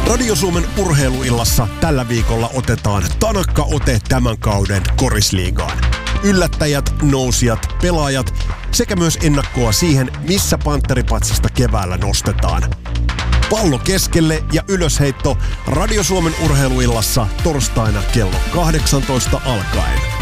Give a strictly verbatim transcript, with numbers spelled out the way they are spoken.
Radio Suomen urheiluillassa tällä viikolla otetaan tanakka ote tämän kauden korisliigaan. Yllättäjät, nousijat, pelaajat sekä myös ennakkoa siihen, missä pantteripatsasta keväällä nostetaan. Pallo keskelle ja ylösheitto Radio Suomen urheiluillassa torstaina kello kahdeksantoista alkaen.